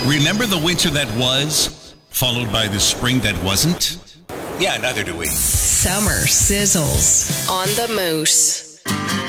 Remember the winter that was, followed by the spring that wasn't? Yeah, neither do we. Summer sizzles on the Moose.